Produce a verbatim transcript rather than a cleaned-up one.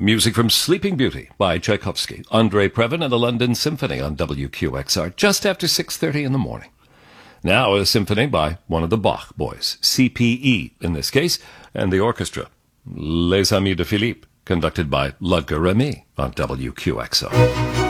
Music from Sleeping Beauty by Tchaikovsky, Andrei Previn and the London Symphony on W Q X R, just after six thirty in the morning. Now a symphony by one of the Bach boys, C P E in this case, and the orchestra, Les Amis de Philippe, conducted by Ludger Remy on W Q X R.